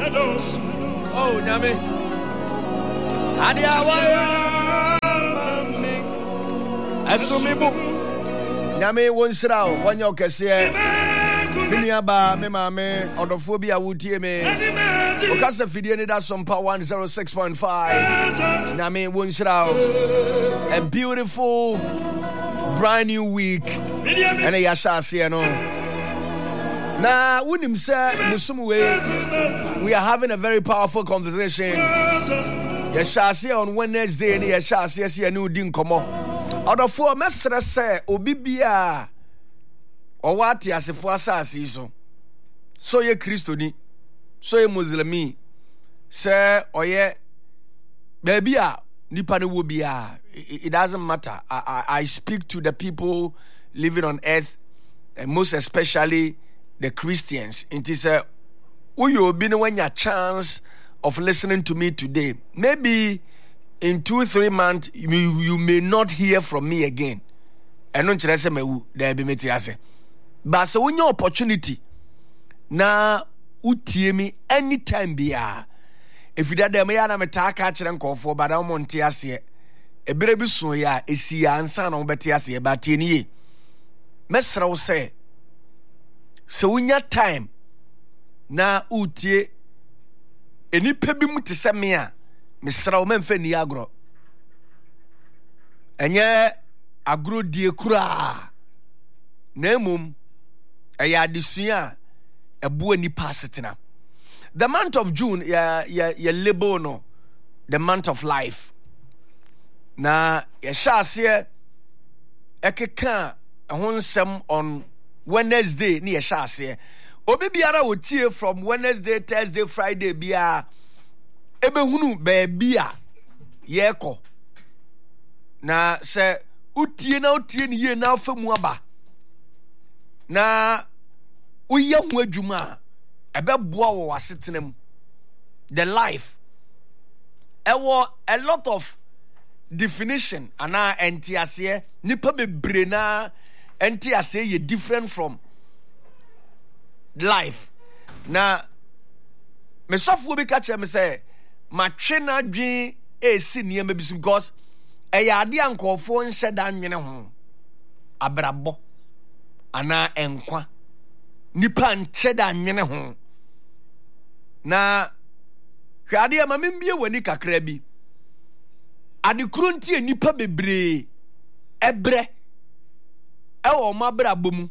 Oh, Nyame. Adia waya. Asumibu. Nyame wonsrao wanyo kese. Mini aba me mame odophobia wutie me. Okasa fidie ni da sompa 106.5. Nyame wonsrao. A beautiful brand new week. And a yashasi no. Now, we are having a very powerful conversation. Yashasi on Wednesday, and Yashasi a new din come on. Out of 4 messages, say, Obibia or what Yasifua Sasiso. So ye Christoni, so ye Muslimi, say, or ye baby, Nipani Wubia. It doesn't matter. I speak to the people living on earth, and most especially the Christians. It is a you been when your chance of listening to me today. Maybe in 2-3 months you may not hear from me again. And don't you say me there be metiase. But so when your opportunity na utie me anytime bia. If you that me na me ta ka kire nkofo but am montiase. Ebere bi so ya esi ansa na obetiase ba tie ni. Mesra wo say so unya time na utie enipa bi mu te se me a mesra wo memfa ni agro enye agro die kura na emum eya adesua ebo enipa asetena. The month of June ya label no the month of life na ya shase ekeka ehonsem on Wednesday ni yeshase obi biara wotie from Wednesday, Thursday, Friday bia ebehunu baabia yeko na se utie ni ye na afamu aba na uye hu adwuma ebeboa wo wasetenem the life ewo a lot of definition ana entiase nipa bebre na entiase ye different from life. Na me sofo bi ka che me say matwe na dwen esi niam bi because eya ade ankofo nhye da nwene ho abrabo ana enkwa nipa nhye da nwene ho na hwade ma membie wani kakra bi adekuru ntie nipa bebre ebre ewo mabra bomu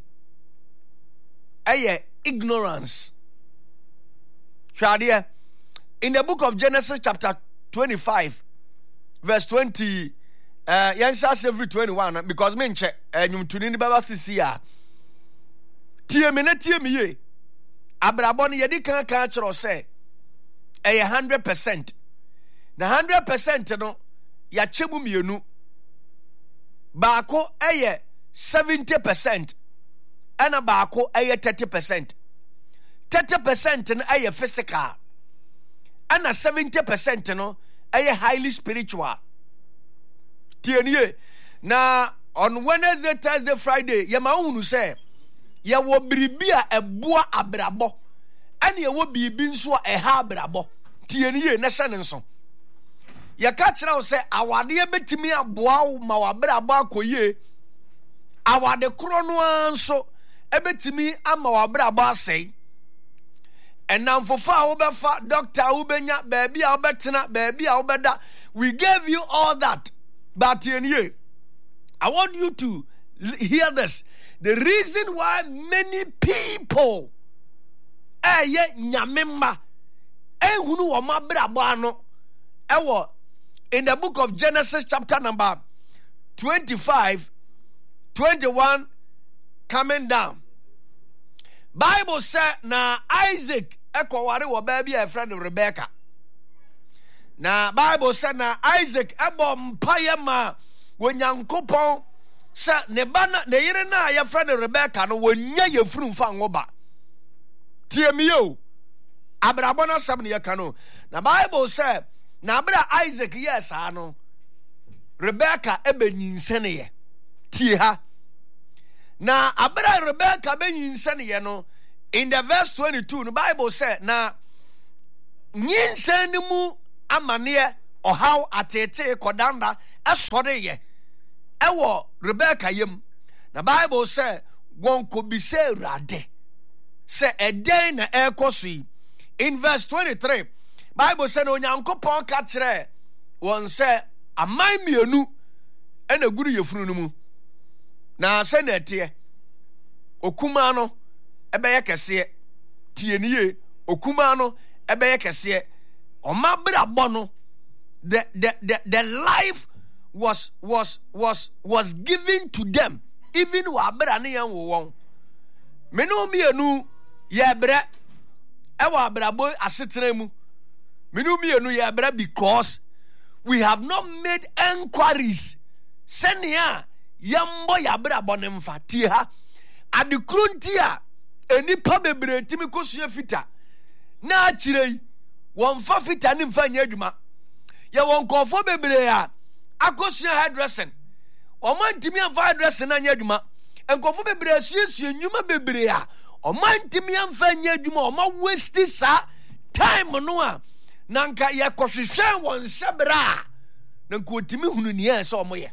eye ignorance. Shadia in the book of Genesis chapter 25 verse 20 yansha every 21 because menche nyumtuni ni baba sisi a tie me ye abrabon ye di kan kiro say eye 100%. Na 100% no ya chemu mienu baako eye 70% and baako eye 30%. 30% no eye physical and 70% no eye highly spiritual. Tienye na on Wednesday, Thursday, Friday ye ma unu say ye wo biribia eboa abrabo and ye wo bibi nso a ha abrabo. Tienye na hye nso ye ka kira wo say awade betimi aboa wo ma wabrabo akoye awade kro no anso ebetimi ama wabrabo asei enamfofa wo befa doctor wo benya baby a wo betena baby a wo beda. We gave you all that, but I want you to hear this. The reason why many people ye nyamemma ehunu wo mabrabo ano ewo in the book of Genesis chapter number 25 21 coming down. Bible said na Isaac ekwaware wo baby a friend of Rebecca. Na Bible said na Isaac ebo mpaye ma wonyankopon sa ne bana ne yire na ya friend of Rebecca no wonya yefuru mfa ngoba. Tie me yo. Abrabo na sam ne yeka no. Na Bible said na abra Isaac yes ano Rebecca ebenyinsene ye. Tie ha. Na abra Rebecca benyinsene ye no in the verse 22 the Bible said na nyinsa ni mu amane ohaw atete kodanda esore ye ewo Rebecca yem na Bible say won ko bi say Awurade say eden na ekoso in verse 23 Bible say no Onyankopɔn ka kire won say aman mienu ena guru yefunu no mu na say na ete okuma no ebeye kese tie niye okuma no ebeye kese oma bra bono the life was given to them even wa bra ne yan wo won meno mienu ye bra e wa bra boy asetena mu meno mienu ye bra because we have not made enquiries senia yambo ya bra bonemfa tie ha adekruntia enipa bebre timi kosua fita na akirei won fa fita ne mfa nya adwuma ye won kofo bebre a akosua hairdressing omantimi amfa hairdressing na nya adwuma enkofo bebre asuasua nyuma bebre a omantimi amfa nya adwuma oma waste sa time no a nanka ye kohwehwe won sebra na nkotimi hunu ne ya se omoye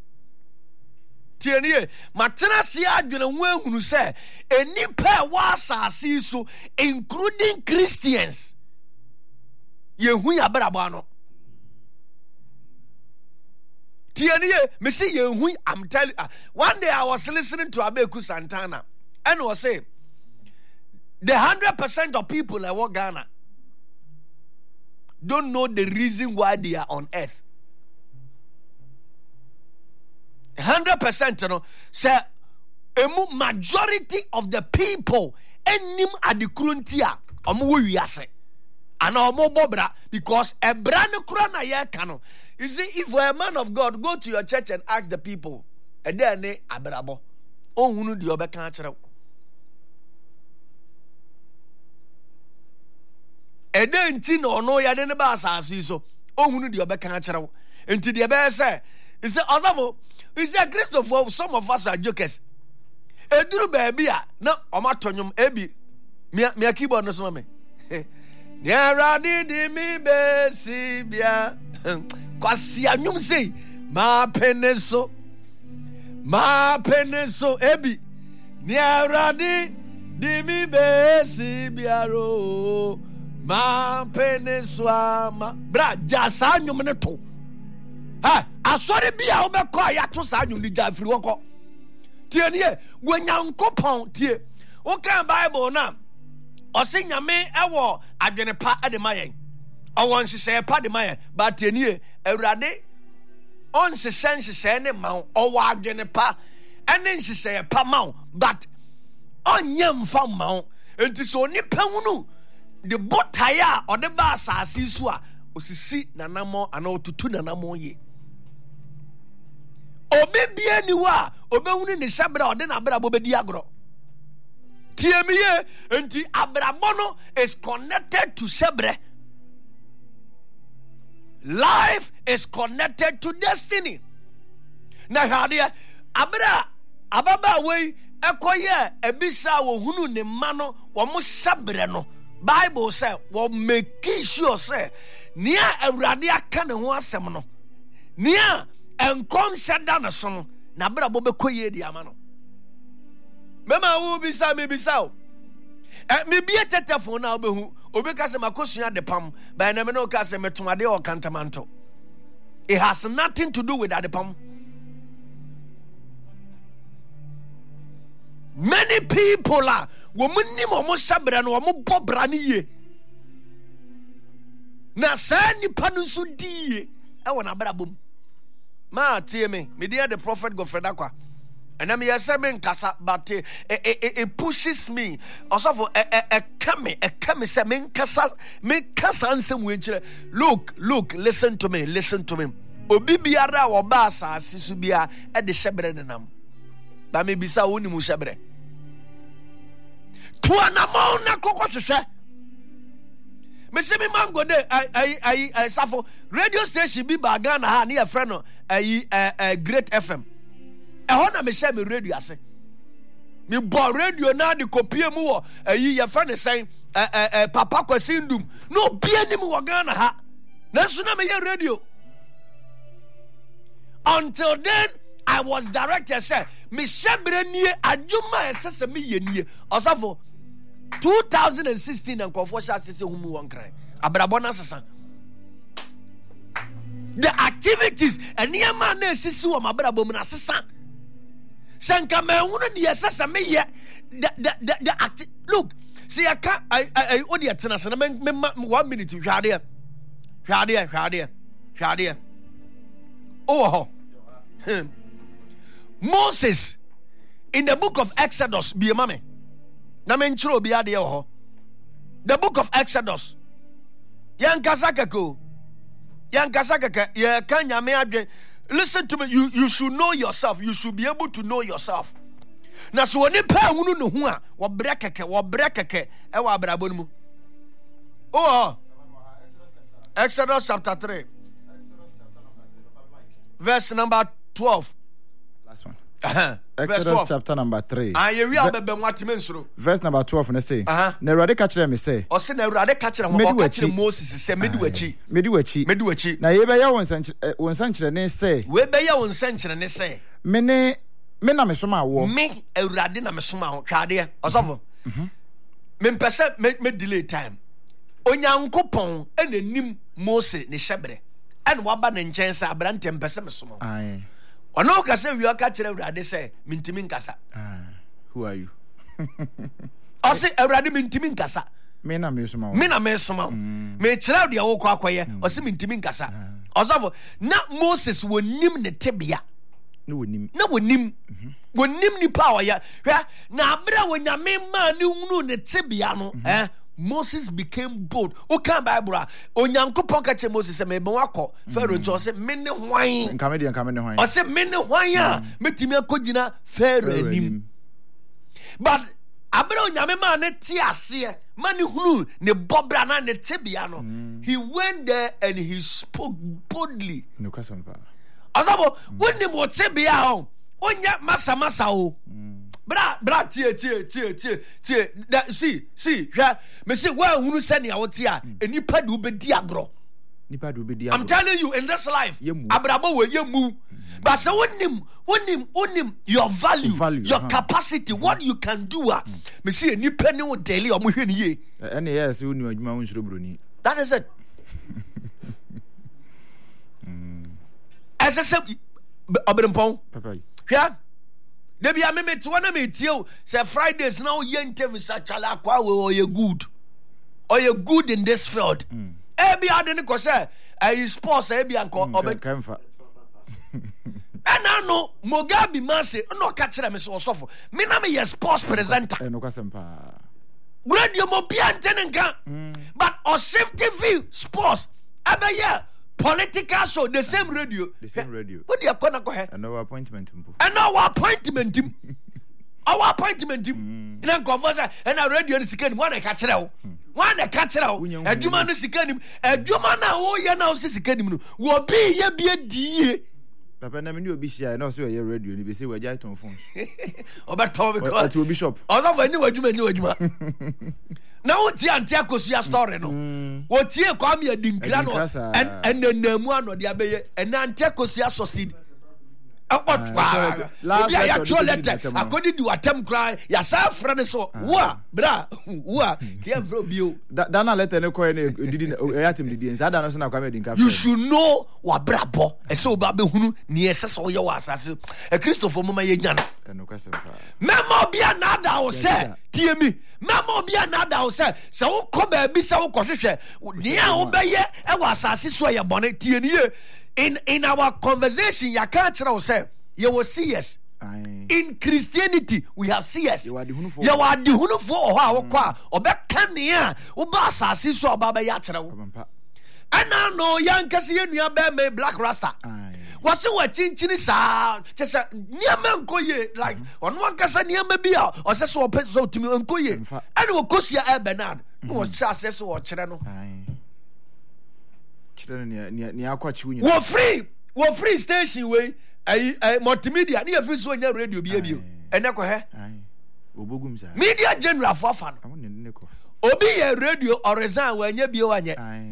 tienie matena se adwene ho ahunu se enipa wa asase so including Christians yehu ya brabo ano tienie me say yehu. I'm telling one day I was listening to Abeku Santana and was say the 100% of people in Ghana don't know the reason why they are on earth. 100%, you know, say a majority of the people enim adikruntia omo wiase and omo bobra because a brand krona ye kano. You see, if we're a man of God, go to your church and ask the people and then ne abrabo ohunu di obeka kire and then ti no no ya de ne ba asase so ohunu di obeka kire enti de be say he said, Osavo, he said, Christopher, some of us are jokers. Eduru baby, no, Omatonyum, Ebi, me keyboard no swami. Nyara di mi be sibia. Kwasianyum say, ma peneso, Ebi. Nyara di mi be sibia ro. Ma peneso ama. Bra, jasa nyum ne to. Ha asori bia obekọ ayato sa anyu ni jafiri wonko tie ne Onyankopon tie o kan Bible na o se nyame ewo adwene pa de mayen o won hyehyɛ pa de mayen ba tie ne Awurade on hyehyɛ ne ma o wa adwene pa ene hyehyɛ pa ma but on nyamfa ma enti so nipa hunu de botaya o de ba asase so a osisi nanamo ana otutu nanamo ye obebie ni wa obehunu ne hyabra ode na brabo bedi agro tiemiye enti abrabo no is connected to sebre. Life is connected to destiny. Na hade ababa we ekoye ebisa wo hunu ne ma no wo mo sebre no Bible say wo make sure say nia Awurade aka ne ho asem no nia enkom sheda na so no na brabo be koye di ama no mema wo bisa me bisa o me bie tetefo na obehu obeka se makosua de pam ba na me no ka se metomade o kantamanto. It has nothing to do with that pam. Many people are woman ni mo sabra no mo bobra ni ye na sa nipa no so die e wona brabom ma tie me dia the prophet Godfrey Dakwa and am yesa me nkasa but it pushes me also for a come say me nkasa ansem we kire look listen to me obi biara wo ba asase so bia e de hyebre nenam ba me bisa woni mu hyebre to anamon na kokko hwehwe me se me mango de ai safo radio station bi ba Ghana ha na your friend no Great FM e ho na me share me radio ase me bo radio na de kopie mu wo ayi ye fa ne sen papa kwasindum no bia nim wo Ghana ha nanso na me ye radio. Until then I was director say me shebre nie adwuma esese me ye nie osafo 2016 and Kofo sha sese humu won kran abrabo na sesa the activities and near man sisi wo mabrabo mu na sesa senka me hunu de sese me ye the look see I odi atena se na me 1 minute hwade oh Moses in the book of Exodus be mame na men chiro bi ade ho the book of Exodus yankasa keke ye kan nyame adwen. Listen to me, you should know yourself, you should be able to know yourself. Na so oni pa hunu no hu a wo brekeke e wa abrabo mu oh Exodus chapter 3 verse number 12. Last one. Exodus chapter number 3. Verse number 12 and say, na Awurade ka kire me say. O se na Awurade ka kire ho ka kire Moses say medi wachi. Na ye be ya won sankire ne say. We be ya won sankire ne say. Me na me soma wo. Me Awurade na me soma ho twade. Osofo. Me mpese me delay time. Onyankopon enanim Moses ne hyebre. En waba ne nchen say abrante mpese me soma. Aye. Ono ka say wi aka kire Awurade say mintimi nkasa. Who are you? O say Awurade mintimi nkasa. Me na me soma. Me kire de wo kwa akoye. O say mintimi nkasa. Osofo na Moses wonim ne tebea. Na wonim ni power ya. Na abra wonyame ma ne hunu ne tebea no Moses became bold. O kan Bible Onyankopon ka che Moses me be wakọ Pharaoh nto say me ne hwan nkame ne hwan o say me ne hwan a metimi akogina Pharaoh anim. But abra onyame ma ne ti ase ma ne hunu ne bobra na ne tebea no he went there and he spoke boldly. No kasampa Azabo wonni mo tebea ho onya masa o bra tie see hwa me say wa hunu se ne awote a enipa de obedi agro. I'm telling you in this life abrabo we yemu but say wonnim your value your capacity what you can do me say enipa ne wo daily o mo hwe ne ye ene yes wonni adwuma wo nsuro broni. That is it. As I said obrempon papa hwa debi a me to na me tie o say Fridays now ye interview sa chala kwa we or you good in this field ebi ade ne ko say sports ebi anko kanfa ana no Mugabe Mase no ka kire me so osofo me na me sports presenter no kasempa radio mo bi antene nka but o safety view sports abaya political show the same radio what you gonna go ahead and our appointment ina conversa and our radio sikani one ka kire wo adwuma no sikani adwuma na wo ye na wo sikani no wo bi ye bi adie papa na me ni obi share na so ye radio ni be say we jai ton phone obeto because at obi shop ozo wa ni wadwuma na wo ti anti akosia story no wo tie kwame adinkra no en namu anode abeye en anti akosia succeed last ya letter akodi di watem cry ya sa fra ne so wo kia fro bio dana letter ne ko ne didi yatim didi ensa da no so na kwame adinkra you should know wa brabo e so ba be hunu ne esese wo ye wa asase e Christopher mama ye nyana no kwase pa memo bia na da wo se tie mi memo bia na da wo se wo ko ba bi se wo ko hwehwe ne a wo be ye e wa asase so ye bone tie ni ye in our conversation ya can't tell say you will see us in Christianity we have CS you are the hunu for ho akwa obeka ne a wo ba asase so obaba ya kire wo ana no yankase ye nua be me black rasta wase wa chinchini sa chese niam nkoye like ono ankasa niam bia o se so opese so timi nkoye ana wo kosia e Bernard wo cha se so wo kire no ni akwa chiwunya wo free station we multimedia ni afi so nya radio bi ebio ene ko he media general for fan obi ye radio or resign when you be wanye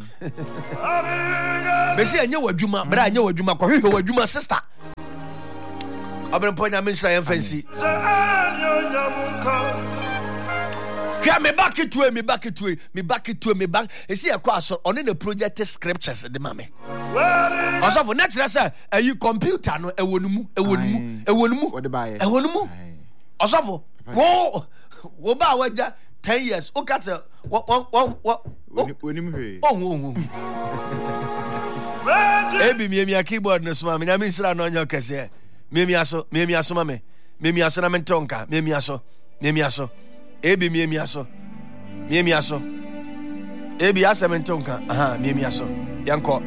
be say anya wadwuma bra anya wadwuma ko hwehwe wadwuma sister abere ponya mensa yem fancy Kia me back it to me esi ekwa aso one the project scriptures de mame also for next lesson you computer no ewonu mu also for wo ba waja 10 years o ka say ebi mi keyboard no so me nya me sira no nya kese me aso mame me aso na mentonka me aso ebi me aso ebi asementonka me aso yanko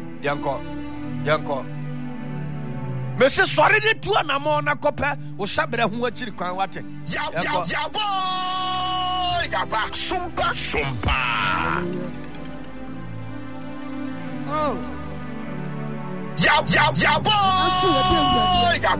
me se sori de tu na mo na kopa o sabere ho akiri kwan wate ya ba sumpa oh ya boy